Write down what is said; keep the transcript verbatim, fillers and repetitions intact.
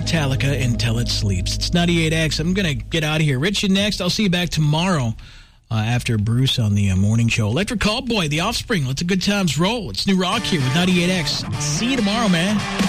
Metallica Until It Sleeps. It's ninety-eight X. I'm going to get out of here. Rich, you next. I'll see you back tomorrow uh, after Bruce on the uh, morning show. Electric Callboy, The Offspring. Let's a good times roll. It's New Rock here with ninety-eight X. See you tomorrow, man.